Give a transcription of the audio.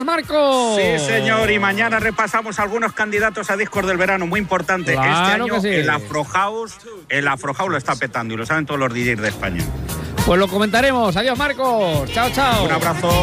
Marcos. Sí, señor, y mañana repasamos algunos candidatos a discos del verano, muy importante. Claro este año que sí. el Afro House lo está petando y lo saben todos los DJs de España. Pues lo comentaremos. Adiós, Marcos. Chao, chao. Un abrazo.